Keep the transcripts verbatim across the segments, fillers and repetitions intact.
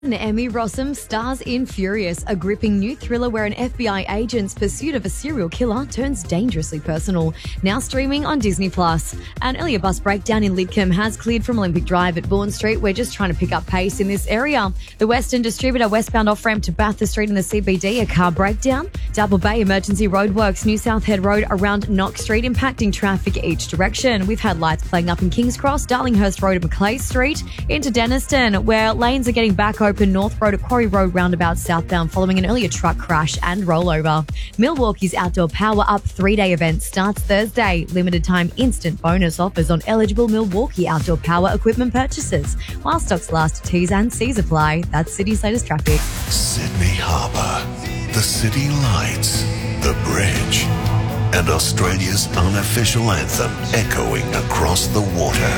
Emmy Rossum stars in Furious, a gripping new thriller where an F B I agent's pursuit of a serial killer turns dangerously personal. Now streaming on Disney Plus. An earlier bus breakdown in Lidcombe has cleared from Olympic Drive at Bourne Street. We're just trying to pick up pace in this area. The Western Distributor westbound off-ramp to Bathurst Street in the C B D, a car breakdown. Double Bay emergency roadworks, New South Head Road around Knox Street, impacting traffic each direction. We've had lights playing up in King's Cross, Darlinghurst Road and Macleay Street into Denniston, where lanes are getting back open North Road at Quarry Road roundabout southbound following an earlier truck crash and rollover. Milwaukee's Outdoor Power Up three-day event starts Thursday. Limited time instant bonus offers on eligible Milwaukee outdoor power equipment purchases. While stocks last, T's and C's apply. That's City's latest traffic. Sydney Harbour, the city lights, the bridge, and Australia's unofficial anthem echoing across the water.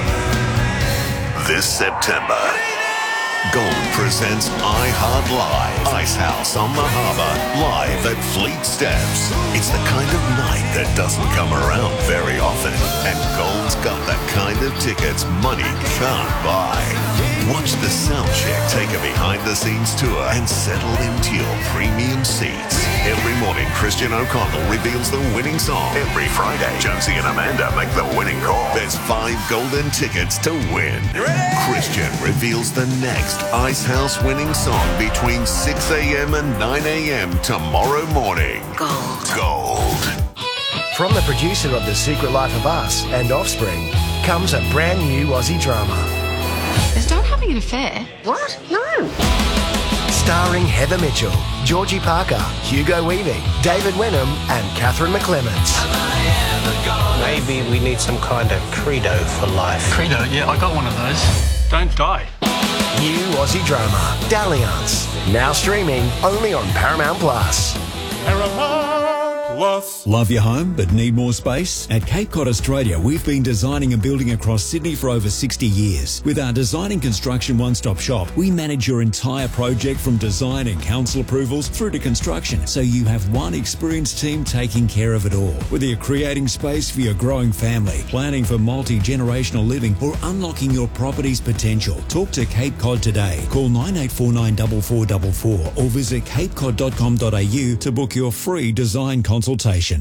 This September, Gold presents iHeart Live, Icehouse on the Harbour, live at Fleet Steps. It's the kind of night that doesn't come around very often, and Gold's got the kind of tickets money can't buy. Watch the soundcheck take a behind-the-scenes tour and settle into your premium seats. Every morning, Christian O'Connell reveals the winning song. Every Friday, Jonesy and Amanda make the winning call. There's five golden tickets to win. Christian reveals the next Icehouse winning song between six a.m. and nine a.m. tomorrow morning. Gold. Gold. From the producer of The Secret Life of Us and Offspring comes a brand new Aussie drama. Is Dad having an affair? What? No. Starring Heather Mitchell, Georgie Parker, Hugo Weaving, David Wenham and Catherine McClements. Maybe we need some kind of credo for life. Credo? Yeah, I got one of those. Don't die. New Aussie drama, Dalliance. Now streaming only on Paramount Plus. Paramount Plus. Love your home but need more space? At Cape Cod Australia, we've been designing and building across Sydney for over sixty years. With our design and construction one-stop shop, we manage your entire project from design and council approvals through to construction, so you have one experienced team taking care of it all. Whether you're creating space for your growing family, planning for multi-generational living, or unlocking your property's potential, talk to Cape Cod today. Call nine eight four nine four four four four or visit cape cod dot com dot a u to book your free design consultation.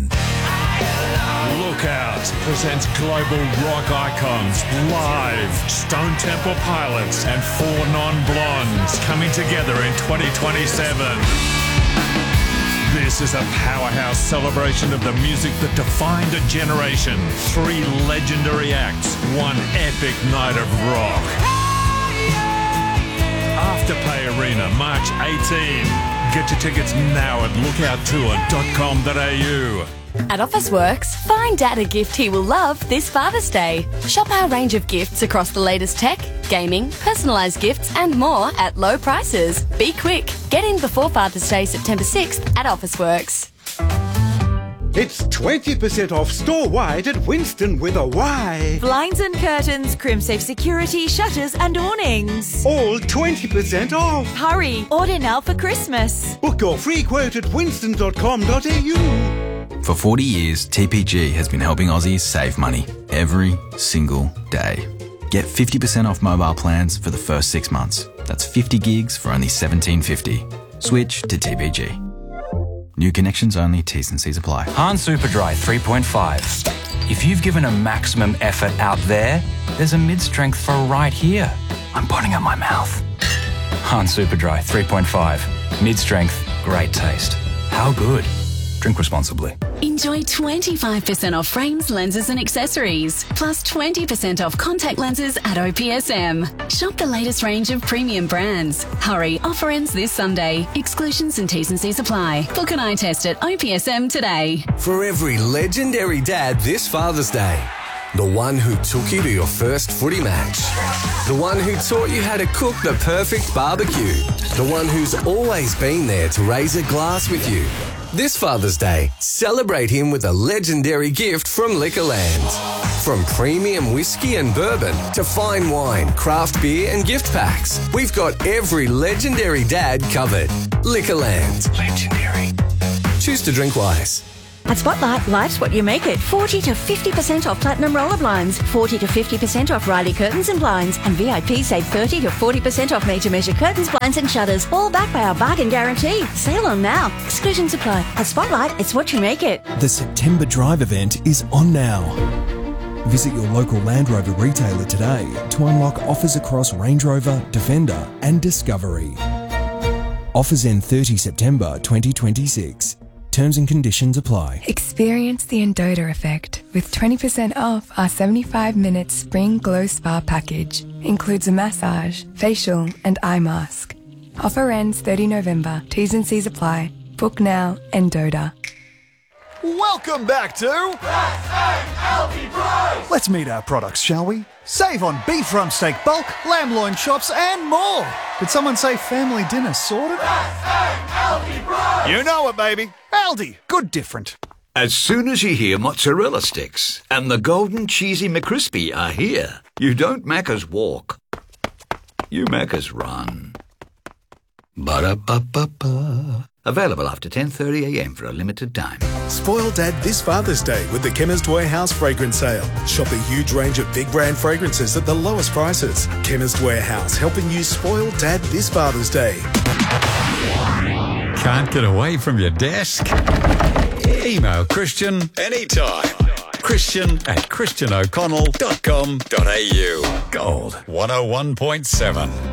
Lookout presents global rock icons live. Stone Temple Pilots and Four Non-Blondes coming together in twenty twenty-seven. This is a powerhouse celebration of the music that defined a generation. Three legendary acts, one epic night of rock. Afterpay Arena, March eighteenth. Get your tickets now at lookout tour dot com dot a u. At Officeworks, find Dad a gift he will love this Father's Day. Shop our range of gifts across the latest tech, gaming, personalised gifts and more at low prices. Be quick. Get in before Father's Day, September sixth at Officeworks. It's twenty percent off store-wide at Winston with a Y. Blinds and curtains, Crimsafe security, shutters and awnings. All twenty percent off. Hurry, order now for Christmas. Book your free quote at winston dot com dot a u. For forty years, T P G has been helping Aussies save money every single day. Get fifty percent off mobile plans for the first six months. That's fifty gigs for only seventeen fifty. Switch to T P G. New connections only, T's and C's apply. Hahn Superdry three point five. If you've given a maximum effort out there, there's a mid-strength for right here. I'm putting up my mouth. Hahn Superdry three point five. Mid-strength, great taste. How good? Drink responsibly. Enjoy twenty-five percent off frames, lenses and accessories, plus twenty percent off contact lenses at O P S M. Shop the latest range of premium brands. Hurry, offer ends this Sunday. Exclusions and T's and C's apply. Book an eye test at O P S M today. For every legendary dad this Father's Day, the one who took you to your first footy match, the one who taught you how to cook the perfect barbecue, the one who's always been there to raise a glass with you. This Father's Day, celebrate him with a legendary gift from Liquorland. From premium whiskey and bourbon to fine wine, craft beer and gift packs, we've got every legendary dad covered. Liquorland. Legendary. Choose to drink wise. At Spotlight, life's what you make it. forty to fifty percent off platinum roller blinds, forty to fifty percent off Riley curtains and blinds, and V I P save thirty to forty percent off made to measure curtains, blinds and shutters, all backed by our bargain guarantee. Sale on now. Exclusions apply. At Spotlight, it's what you make it. The September Drive event is on now. Visit your local Land Rover retailer today to unlock offers across Range Rover, Defender and Discovery. Offers end thirtieth September twenty twenty-six. Terms and conditions apply. Experience the Endota effect with twenty percent off our seventy-five minute Spring Glow Spa package. Includes a massage, facial and eye mask. Offer ends thirtieth November. T's and C's apply. Book now, Endota. Welcome back to S A L T Price! Let's meet our products, shall we? Save on beef rump steak bulk, lamb loin chops and more! Did someone say family dinner sorted? S A L T Price! You know it, baby. Aldi. Good different. As soon as you hear mozzarella sticks and the golden cheesy McCrispy are here, you don't Macca's walk. You Macca's run. Ba-da-ba-ba-ba. Available after ten thirty a m for a limited time. Spoil Dad this Father's Day with the Chemist Warehouse fragrance sale. Shop a huge range of big brand fragrances at the lowest prices. Chemist Warehouse, helping you spoil Dad this Father's Day. Can't get away from your desk? Email Christian anytime. Christian at christian o'connell dot com dot a u. Gold one oh one point seven.